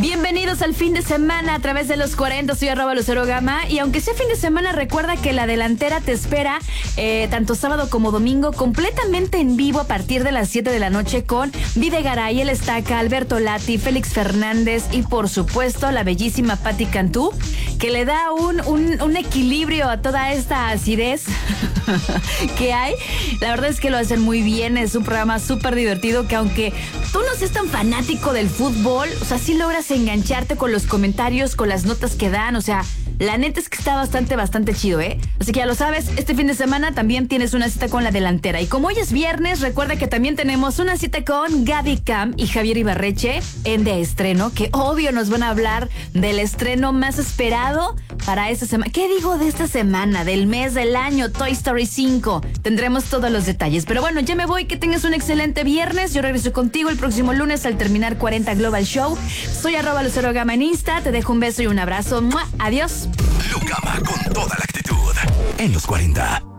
Bienvenidos al fin de semana a través de los 40, soy @LuceroGama. Y aunque sea fin de semana, recuerda que la delantera te espera tanto sábado como domingo completamente en vivo a partir de las 7 de la noche con Videgaray, El Estaca, Alberto Lati, Félix Fernández y por supuesto la bellísima Patti Cantú, que le da un equilibrio a toda esta acidez que hay. La verdad es que lo hacen muy bien, es un programa súper divertido que aunque tú no seas tan fanático del fútbol, o sea, sí logras engancharte con los comentarios, con las notas que dan, o sea, la neta es que está bastante chido, ¿eh? Así que ya lo sabes, este fin de semana también tienes una cita con la delantera. Y como hoy es viernes, recuerda que también tenemos una cita con Gaby Cam y Javier Ibarreche en De Estreno, que obvio nos van a hablar del estreno más esperado para esta semana. ¿Qué digo de esta semana? Del mes, del año, Toy Story 5. Tendremos todos los detalles. Pero bueno, ya me voy, que tengas un excelente viernes. Yo regreso contigo el próximo lunes al terminar 40 Global Show. Soy @LuceroGama en Insta. Te dejo un beso y un abrazo. ¡Mua! Adiós. Lucama con toda la actitud en los 40.